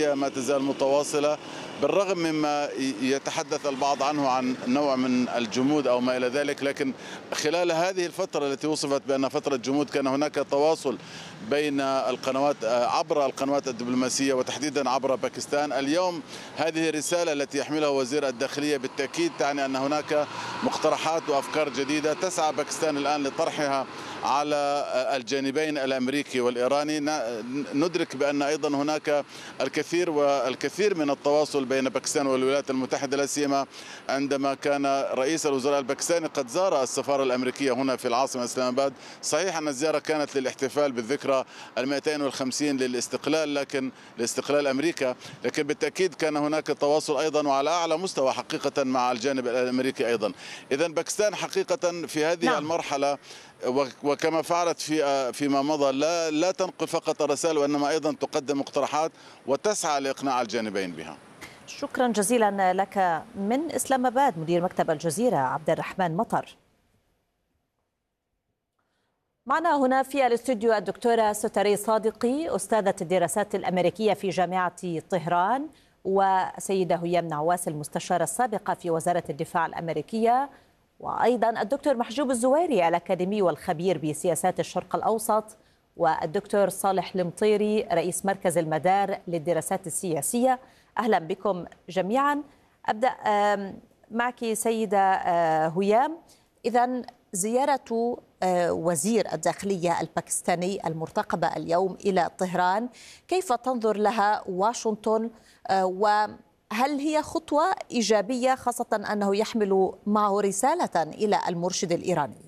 الدبلوماسية ما تزال متواصلة بالرغم مما يتحدث البعض عنه عن نوع من الجمود أو ما إلى ذلك، لكن خلال هذه الفترة التي وصفت بأنها فترة جمود كان هناك تواصل بين القنوات عبر القنوات الدبلوماسية وتحديدا عبر باكستان. اليوم هذه الرسالة التي يحملها وزير الداخلية بالتأكيد تعني أن هناك مقترحات وأفكار جديدة تسعى باكستان الآن لطرحها على الجانبين الأمريكي والإيراني. ندرك بأن أيضا هناك الكثير من التواصل بين باكستان والولايات المتحدة، لا سيما عندما كان رئيس الوزراء الباكستاني قد زار السفارة الأمريكية هنا في العاصمة إسلام آباد. صحيح أن الزيارة كانت للاحتفال بالذكرى 250 للاستقلال، لكن لاستقلال أمريكا، لكن بالتأكيد كان هناك تواصل أيضا وعلى أعلى مستوى حقيقة مع الجانب الأمريكي أيضا. إذن باكستان حقيقة في هذه المرحلة وكما فعلت فيما مضى لا تنقل فقط الرسائل وإنما أيضا تقدم مقترحات وتسعى لإقناع الجانبين بها. شكرا جزيلا لك من إسلام آباد مدير مكتب الجزيرة عبد الرحمن مطر. معنا هنا في الاستوديو الدكتورة ستري صادقي أستاذة الدراسات الأمريكية في جامعة طهران، وسيدة هيام نعواس المستشارة السابقة في وزارة الدفاع الأمريكية، وأيضا الدكتور محجوب الزويري الأكاديمي والخبير بسياسات الشرق الأوسط، والدكتور صالح المطيري رئيس مركز المدار للدراسات السياسية. أهلا بكم جميعا. أبدأ معك سيدة هيام. إذن زيارة وزير الداخلية الباكستاني المرتقبة اليوم إلى طهران، كيف تنظر لها واشنطن، وهل هي خطوة إيجابية خاصة أنه يحمل معه رسالة إلى المرشد الإيراني؟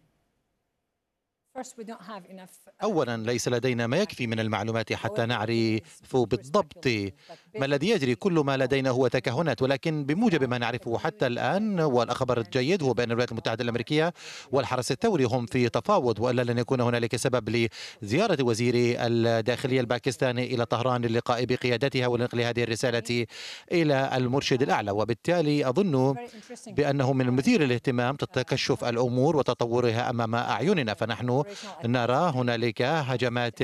أولا ليس لدينا ما يكفي من المعلومات حتى نعرف بالضبط ما الذي يجري. كل ما لدينا هو تكهنات، ولكن بموجب ما نعرفه حتى الآن والخبر الجيد هو بأن الولايات المتحدة الأمريكية والحرس الثوري هم في تفاوض، وإلا لن يكون هنالك سبب لزيارة وزير الداخلية الباكستاني إلى طهران للقاء بقيادتها ونقل هذه الرسالة إلى المرشد الأعلى. وبالتالي أظن بأنه من المثير للاهتمام تكشف الأمور وتطورها أمام أعيننا. فنحن نرى هنالك هجمات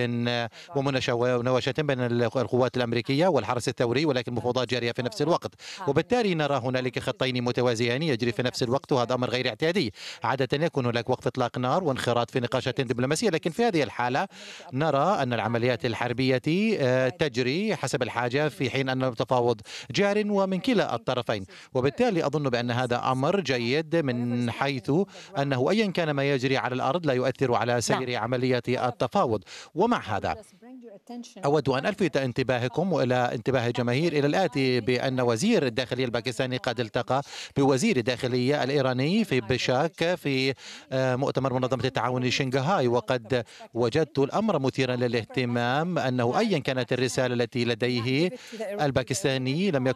ومناوشات بين القوات الأمريكية والحرس الثوري، ولكن مفاوضات جارية في نفس الوقت، وبالتالي نرى هنالك خطين متوازيان يجري في نفس الوقت، وهذا أمر غير اعتيادي. عادة يكون هناك وقف إطلاق نار وانخراط في نقاشات دبلوماسية، لكن في هذه الحالة نرى أن العمليات الحربية تجري حسب الحاجة في حين أن التفاوض جار ومن كلا الطرفين. وبالتالي أظن بأن هذا أمر جيد من حيث أنه أيا كان ما يجري على الأرض لا يؤثر على سير عملية التفاوض. ومع هذا أود أن ألفت انتباهكم وإلى انتباه الجماهير إلى الآتي، بأن وزير الداخلية الباكستاني قد التقى بوزير الداخلية الإيراني في بشاك في مؤتمر منظمة التعاون شنغهاي، وقد وجدت الأمر مثيرا للاهتمام أنه أيا كانت الرسالة التي لديه الباكستاني لم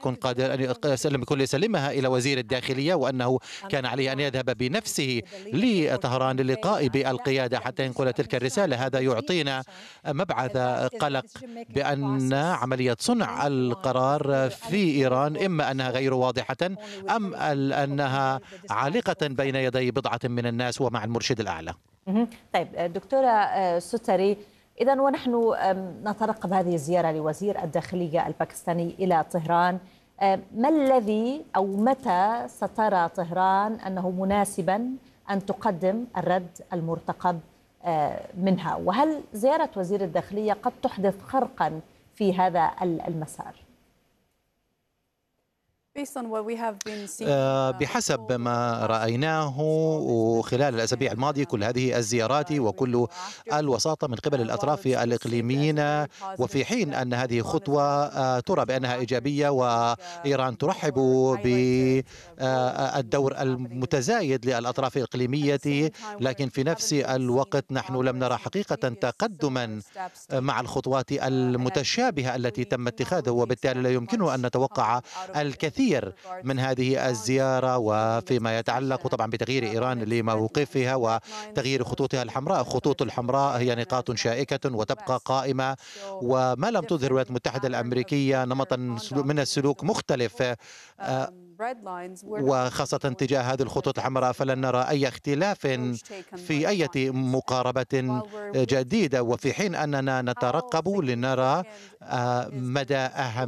يكن ليسلمها إلى وزير الداخلية، وأنه كان عليه أن يذهب بنفسه لطهران للقاء بالقيادة حتى ينقل تلك الرسالة. هذا يعطينا مبعث قلق بأن عملية صنع القرار في إيران إما أنها غير واضحة أم أنها عالقة بين يدي بضعة من الناس ومع المرشد الأعلى. طيب دكتورة ستري، إذن ونحن نترقب هذه الزيارة لوزير الداخلية الباكستاني إلى طهران، ما الذي أو متى سترى طهران أنه مناسبا أن تقدم الرد المرتقب منها؟ وهل زيارة وزير الداخلية قد تحدث خرقا في هذا المسار؟ بحسب ما رأيناه خلال الأسابيع الماضية، كل هذه الزيارات وكل الوساطة من قبل الأطراف الإقليميين، وفي حين أن هذه خطوة ترى بأنها إيجابية وإيران ترحب بالدور المتزايد للأطراف الإقليمية، لكن في نفس الوقت نحن لم نرى حقيقة تقدما مع الخطوات المتشابهة التي تم اتخاذها، وبالتالي لا يمكن أن نتوقع الكثير من هذه الزيارة. وفيما يتعلق طبعا بتغيير إيران لموقفها وتغيير خطوطها الحمراء، الخطوط الحمراء هي نقاط شائكة وتبقى قائمة، وما لم تظهر الولايات المتحدة الأمريكية نمطا من السلوك مختلف وخاصة تجاه هذه الخطوط الحمراء، فلن نرى أي اختلاف في أي مقاربة جديدة، وفي حين أننا نترقب لنرى مدى أهمية